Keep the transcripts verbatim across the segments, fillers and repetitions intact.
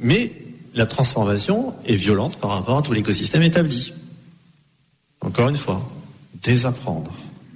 Mais la transformation est violente par rapport à tout l'écosystème établi. Encore une fois, désapprendre.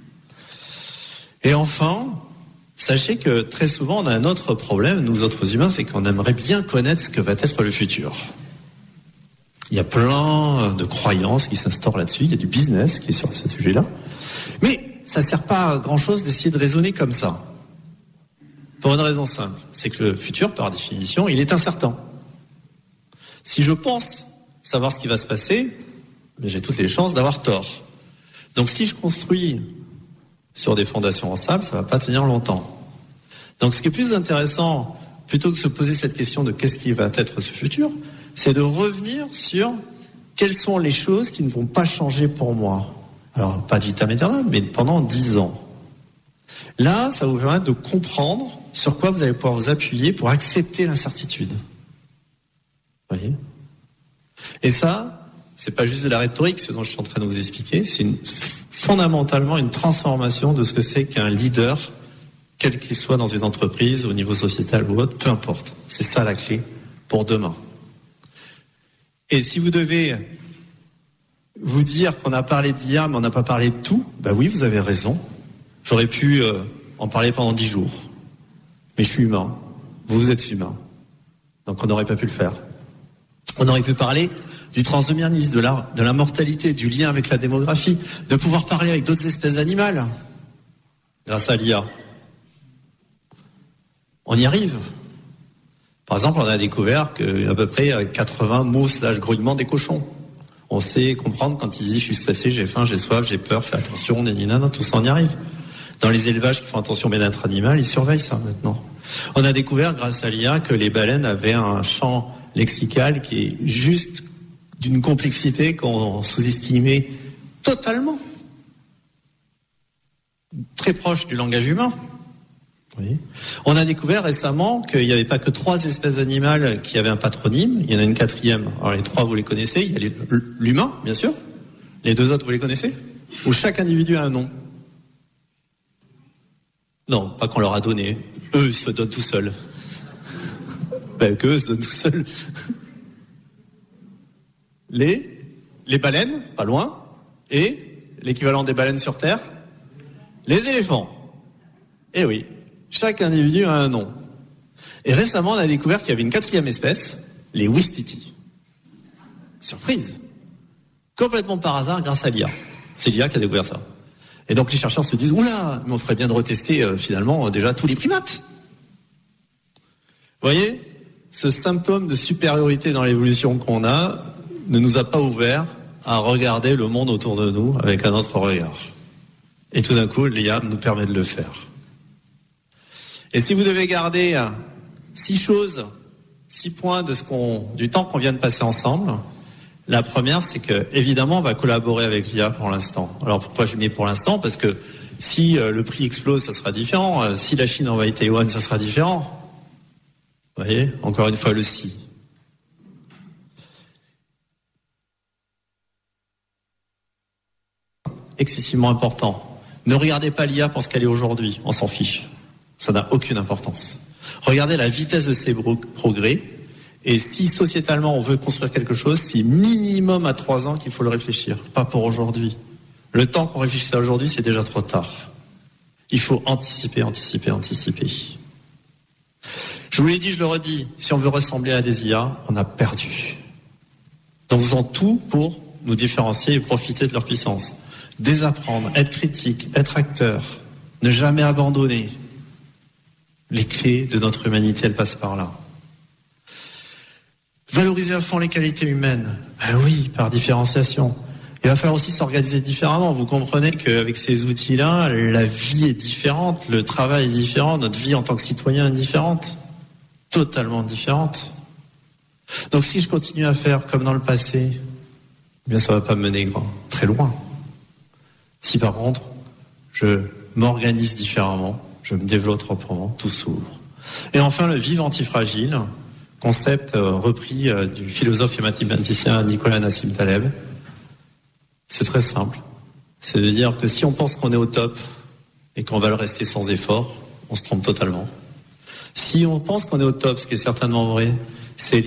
Et enfin, sachez que très souvent, on a un autre problème, nous autres humains, c'est qu'on aimerait bien connaître ce que va être le futur. Il y a plein de croyances qui s'instaurent là-dessus, il y a du business qui est sur ce sujet-là. Mais ça ne sert pas à grand-chose d'essayer de raisonner comme ça. Pour une raison simple, c'est que le futur, par définition, il est incertain. Si je pense savoir ce qui va se passer, j'ai toutes les chances d'avoir tort. Donc si je construis sur des fondations en sable, ça ne va pas tenir longtemps. Donc ce qui est plus intéressant, plutôt que de se poser cette question de qu'est-ce qui va être ce futur, c'est de revenir sur quelles sont les choses qui ne vont pas changer pour moi. Alors, pas de vitam aeternam, mais pendant dix ans. Là, ça va vous permettre de comprendre sur quoi vous allez pouvoir vous appuyer pour accepter l'incertitude. Vous voyez ? Et ça, c'est pas juste de la rhétorique, ce dont je suis en train de vous expliquer, c'est une, fondamentalement une transformation de ce que c'est qu'un leader, quel qu'il soit dans une entreprise, au niveau sociétal ou autre, peu importe. C'est ça la clé pour demain. Et si vous devez vous dire qu'on a parlé d'I A, mais on n'a pas parlé de tout, ben oui, vous avez raison. J'aurais pu euh, en parler pendant dix jours. Mais je suis humain. Vous, vous êtes humain. Donc on n'aurait pas pu le faire. On aurait pu parler du transhumanisme, de la, de la mortalité, du lien avec la démographie, de pouvoir parler avec d'autres espèces animales, grâce à l'I A. On y arrive. Par exemple, on a découvert qu'à peu près quatre-vingts mots slash grognements des cochons. On sait comprendre quand ils disent « je suis stressé, j'ai faim, j'ai soif, j'ai peur, fais attention, néninana », tout ça, on y arrive. Dans les élevages qui font attention au bien-être animal, ils surveillent ça maintenant. On a découvert, grâce à l'I A, que les baleines avaient un champ lexical qui est juste d'une complexité qu'on sous-estimait totalement. Très proche du langage humain. Oui. On a découvert récemment qu'il n'y avait pas que trois espèces animales qui avaient un patronyme, il y en a une quatrième. Alors les trois, vous les connaissez, il y a les, l'humain, bien sûr. Les deux autres, vous les connaissez ? Où chaque individu a un nom. Non, pas qu'on leur a donné. Eux, ils se donnent tout seuls. Ben, qu'eux se donnent tout seuls. Les, les baleines, pas loin. Et l'équivalent des baleines sur Terre, les éléphants. Eh oui. Chaque individu a un nom. Et récemment, on a découvert qu'il y avait une quatrième espèce, les Ouistiti. Surprise. Complètement par hasard grâce à l'I A. C'est l'I A qui a découvert ça. Et donc les chercheurs se disent, oula, mais on ferait bien de retester euh, finalement euh, déjà tous les primates. Vous voyez, ce symptôme de supériorité dans l'évolution qu'on a ne nous a pas ouvert à regarder le monde autour de nous avec un autre regard. Et tout d'un coup, l'I A nous permet de le faire. Et si vous devez garder six choses, six points de ce qu'on, du temps qu'on vient de passer ensemble, la première, c'est que évidemment, on va collaborer avec l'I A pour l'instant. Alors pourquoi je dis pour l'instant ? Parce que si euh, le prix explose, ça sera différent. Euh, si la Chine envahit Taïwan, ça sera différent. Vous voyez ? Encore une fois, le si. Excessivement important. Ne regardez pas l'I A pour ce qu'elle est aujourd'hui. On s'en fiche. Ça n'a aucune importance. Regardez la vitesse de ces progrès. Et si sociétalement on veut construire quelque chose, c'est minimum à trois ans qu'il faut le réfléchir, pas pour aujourd'hui. Le temps qu'on réfléchit à aujourd'hui, c'est déjà trop tard. Il faut anticiper, anticiper, anticiper. Je vous l'ai dit, je le redis, si on veut ressembler à des I A, on a perdu. Donc faisons tout pour nous différencier et profiter de leur puissance. Désapprendre, être critique, être acteur, ne jamais abandonner. Les clés de notre humanité, elles passent par là. Valoriser à fond les qualités humaines. Ben oui, par différenciation. Il va falloir aussi s'organiser différemment. Vous comprenez qu'avec ces outils-là, la vie est différente, le travail est différent, notre vie en tant que citoyen est différente. Totalement différente. Donc si je continue à faire comme dans le passé, eh bien ça ne va pas me mener grand, très loin. Si par contre, je m'organise différemment, je me développe proprement, tout s'ouvre. Et enfin, le vivre antifragile, concept euh, repris euh, du philosophe et mathématicien Nicolas Nassim Taleb. C'est très simple. C'est de dire que si on pense qu'on est au top et qu'on va le rester sans effort, on se trompe totalement. Si on pense qu'on est au top, ce qui est certainement vrai, c'est